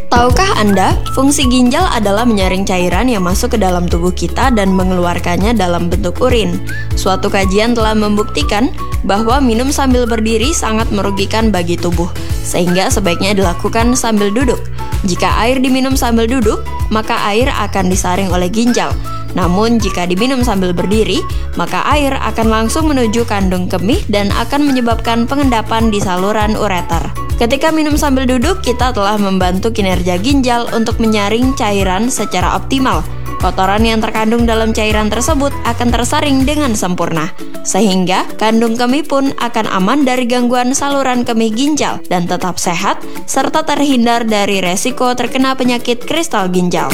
Tahukah Anda, fungsi ginjal adalah menyaring cairan yang masuk ke dalam tubuh kita dan mengeluarkannya dalam bentuk urin. Suatu kajian telah membuktikan bahwa minum sambil berdiri sangat merugikan bagi tubuh, sehingga sebaiknya dilakukan sambil duduk. Jika air diminum sambil duduk, maka air akan disaring oleh ginjal. Namun jika diminum sambil berdiri, maka air akan langsung menuju kandung kemih dan akan menyebabkan pengendapan di saluran ureter. Ketika minum sambil duduk, kita telah membantu kinerja ginjal untuk menyaring cairan secara optimal. Kotoran yang terkandung dalam cairan tersebut akan tersaring dengan sempurna, sehingga kandung kemih pun akan aman dari gangguan saluran kemih ginjal dan tetap sehat, serta terhindar dari resiko terkena penyakit kristal ginjal.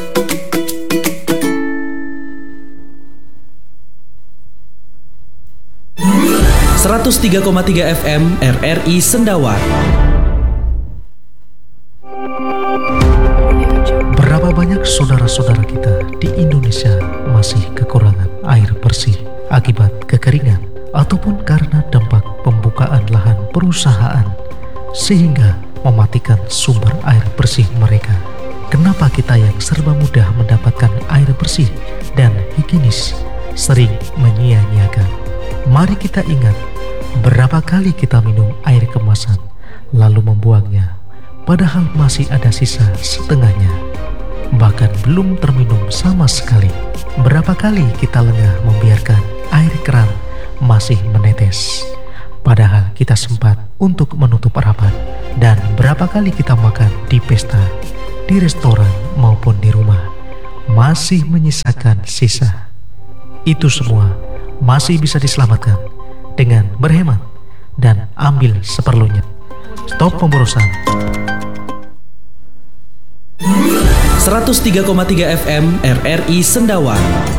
.3 FM RRI Sendawa. Berapa banyak saudara-saudara kita di Indonesia masih kekurangan air bersih akibat kekeringan ataupun karena dampak pembukaan lahan perusahaan sehingga mematikan sumber air bersih mereka. Kenapa kita yang serba mudah mendapatkan air bersih dan higienis sering menyia-nyiakan? Mari kita ingat berapa kali kita minum air kemasan lalu membuangnya, padahal masih ada sisa setengahnya, bahkan belum terminum sama sekali. Berapa kali kita lengah membiarkan air keran masih menetes, padahal kita sempat untuk menutup rapat. Dan berapa kali kita makan di pesta, di restoran maupun di rumah, masih menyisakan sisa. Itu semua masih bisa diselamatkan dengan berhemat dan ambil seperlunya. Stop pemborosan. 103,3 FM RRI Sendawa.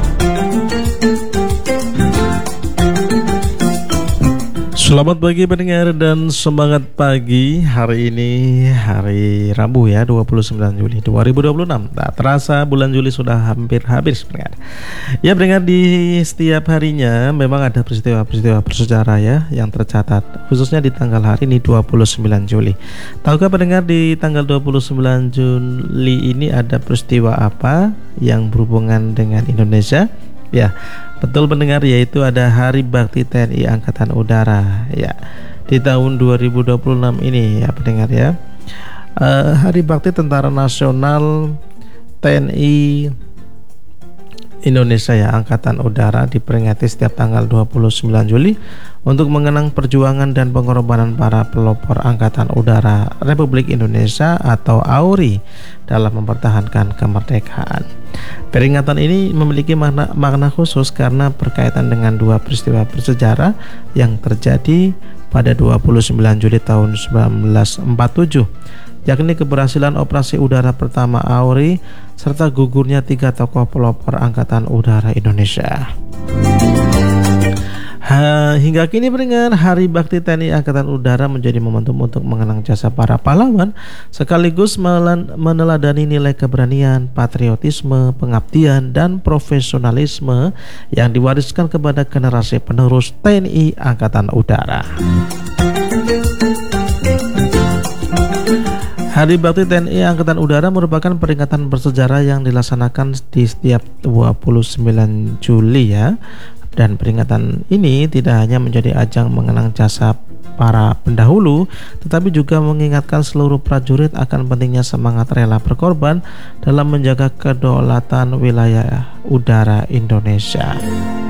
Selamat pagi pendengar dan semangat pagi. Hari ini hari Rabu ya, 29 Juli 2026. Tak terasa bulan Juli sudah hampir habis pendengar. Ya pendengar, di setiap harinya memang ada peristiwa-peristiwa bersejarah ya yang tercatat, khususnya di tanggal hari ini 29 Juli. Tahukah pendengar di tanggal 29 Juli ini ada peristiwa apa yang berhubungan dengan Indonesia? Ya, betul pendengar, yaitu ada Hari Bakti TNI Angkatan Udara ya di tahun 2026 ini ya pendengar ya. Hari Bakti Tentara Nasional TNI Indonesia ya Angkatan Udara diperingati setiap tanggal 29 Juli untuk mengenang perjuangan dan pengorbanan para pelopor Angkatan Udara Republik Indonesia atau AURI dalam mempertahankan kemerdekaan. Peringatan ini memiliki makna khusus karena berkaitan dengan dua peristiwa bersejarah yang terjadi pada 29 Juli tahun 1947, yakni keberhasilan operasi udara pertama AURI serta gugurnya 3 tokoh pelopor Angkatan Udara Indonesia. Hingga kini pendengar, Hari Bakti TNI Angkatan Udara menjadi momentum untuk mengenang jasa para pahlawan sekaligus meneladani nilai keberanian, patriotisme, pengabdian, dan profesionalisme yang diwariskan kepada generasi penerus TNI Angkatan Udara. Hari Bakti TNI Angkatan Udara merupakan peringatan bersejarah yang dilaksanakan di setiap 29 Juli ya. Dan peringatan ini tidak hanya menjadi ajang mengenang jasa para pendahulu, tetapi juga mengingatkan seluruh prajurit akan pentingnya semangat rela berkorban dalam menjaga kedaulatan wilayah udara Indonesia.